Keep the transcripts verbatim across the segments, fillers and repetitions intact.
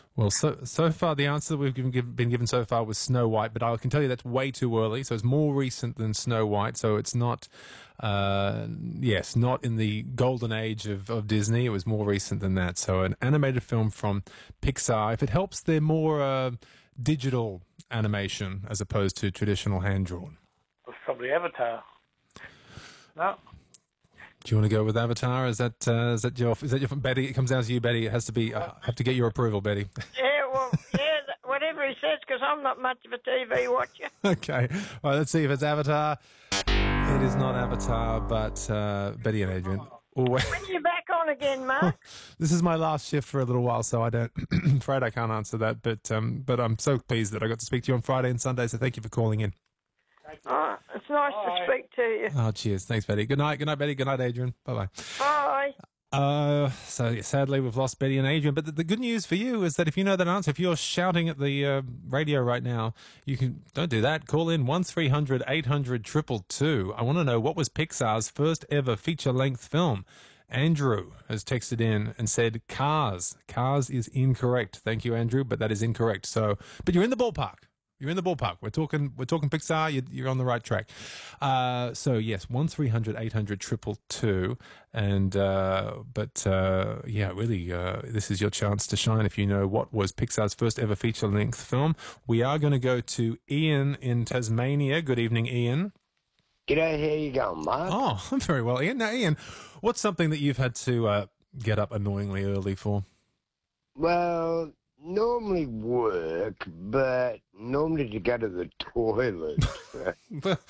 Well, so so far the answer that we've given, given, been given so far was Snow White, but I can tell you that's way too early. So it's more recent than Snow White. So it's not, uh, yes, not in the golden age of, of Disney. It was more recent than that. So an animated film from Pixar. If it helps, they're more uh, digital animation as opposed to traditional hand drawn. It's probably Avatar. No. Do you want to go with Avatar? Is that uh, is that your is that your Betty? It comes down to you, Betty. It has to be. I have to get your approval, Betty. Yeah, well, yeah, th- whatever he says, because I'm not much of a T V watcher. Okay. All right. Let's see if it's Avatar. It is not Avatar, but uh, Betty and Adrian. Always. When you back on again, Mark? This is my last shift for a little while, so I don't. afraid I can't answer that. But um, but I'm so pleased that I got to speak to you on Friday and Sunday. So thank you for calling in. Oh, it's nice Bye. to speak to you. Oh, cheers. Thanks, Betty. Good night. Good night, Betty. Good night, Adrian. Bye-bye. Bye. Uh, so sadly, we've lost Betty and Adrian. But the, the good news for you is that if you know that answer, if you're shouting at the uh, radio right now, you can, don't do that. Call in one three hundred eight hundred two two two. I want to know, what was Pixar's first ever feature-length film? Andrew has texted in and said Cars. Cars is incorrect. Thank you, Andrew, but that is incorrect. So, but you're in the ballpark. You're in the ballpark. We're talking. We're talking Pixar. You're, you're on the right track. Uh, so yes, one three hundred eight hundred two two two, and uh, but uh, yeah, really, uh, this is your chance to shine. If you know what was Pixar's first ever feature length film, we are going to go to Ian in Tasmania. Good evening, Ian. G'day, how you going, Mark? Oh, I'm very well, Ian. Now, Ian, what's something that you've had to uh, get up annoyingly early for? Well, normally work, but normally to go to the toilet. but,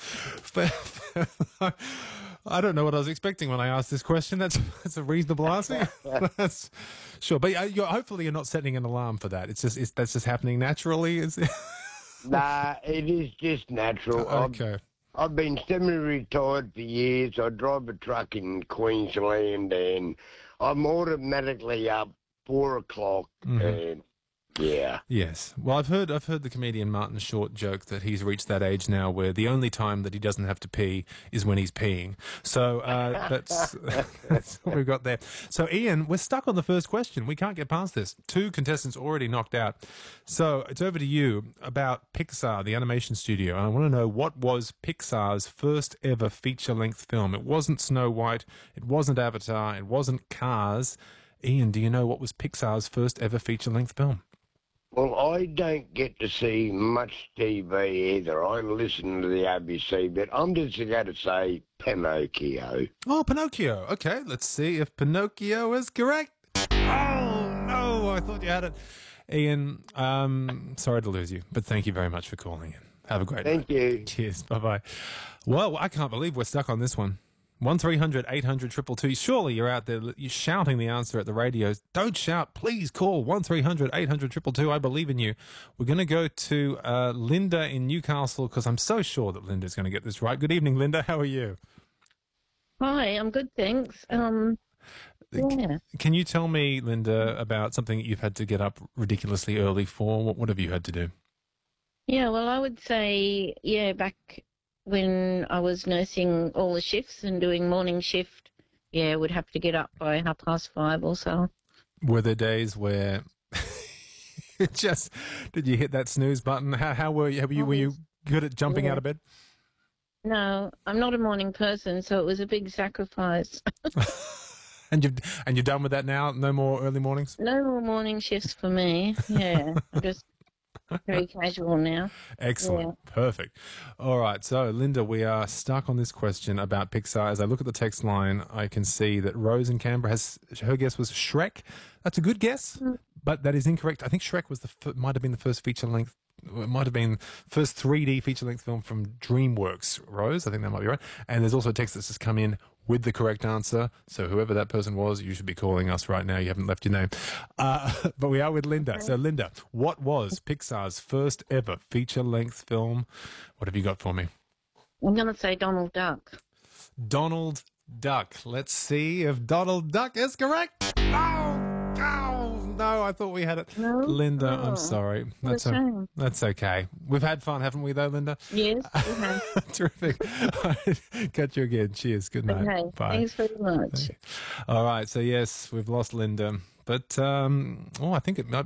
but, I don't know what I was expecting when I asked this question. That's that's a reasonable answer. That's, sure, but uh, you're, hopefully you're not setting an alarm for that. It's just it's, that's just happening naturally. Is it? Nah, it is just natural. Okay. I've, I've been semi-retired for years. I drive a truck in Queensland, and I'm automatically up four o'clock, Mm-hmm. and yeah. Yes. Well, I've heard I've heard the comedian Martin Short joke that he's reached that age now where the only time that he doesn't have to pee is when he's peeing. So uh, that's that's what we've got there. So Ian, we're stuck on the first question. We can't get past this. Two contestants already knocked out. So it's over to you about Pixar, the animation studio. And I want to know, what was Pixar's first ever feature-length film? It wasn't Snow White. It wasn't Avatar. It wasn't Cars. Ian, do you know what was Pixar's first ever feature-length film? Well, I don't get to see much T V either. I listen to the A B C, but I'm just going to say Pinocchio. Oh, Pinocchio. Okay, let's see if Pinocchio is correct. Oh, no, I thought you had it. Ian, um, sorry to lose you, but thank you very much for calling in. Have a great Thank night. you. Cheers. Bye-bye. Well, I can't believe we're stuck on this one. one three hundred eight hundred two two two. Surely you're out there, you're shouting the answer at the radios. Don't shout. Please call one three hundred eight hundred two two two. I believe in you. We're going to go to uh, Linda in Newcastle because I'm so sure that Linda's going to get this right. Good evening, Linda. How are you? Hi, I'm good, thanks. Um, yeah. Can you tell me, Linda, about something that you've had to get up ridiculously early for? What, what have you had to do? Yeah, well, I would say, yeah, back when I was nursing all the shifts and doing morning shift, yeah, would have to get up by half past five or so. Were there days where just did you hit that snooze button? How how were you? Were you, were you good at jumping Yeah. out of bed? No, I'm not a morning person, so it was a big sacrifice. and you've and you're done with that now. No more early mornings. No more morning shifts for me. Yeah, I'm just very casual now. Excellent. Yeah. Perfect. All right. So, Linda, we are stuck on this question about Pixar. As I look at the text line, I can see that Rose in Canberra has, her guess was Shrek. That's a good guess, Mm. but that is incorrect. I think Shrek was the f- might have been the first feature length. It might have been first three D feature length film from DreamWorks, Rose. I think that might be right. And there's also a text that's just come in with the correct answer. So whoever that person was, you should be calling us right now. You haven't left your name. Uh, but we are with Linda. So, Linda, what was Pixar's first ever feature length film? What have you got for me? I'm going to say Donald Duck. Donald Duck. Let's see if Donald Duck is correct. No! Oh, no, I thought we had it. No? Linda, Oh, I'm sorry. what a That's, o- shame. that's okay. We've had fun, haven't we, though, Linda? Yes, we have. Terrific. Catch you again. Cheers. Good night. Okay, Bye. thanks very much. All right. So, yes, we've lost Linda. But, um, oh, I think it might,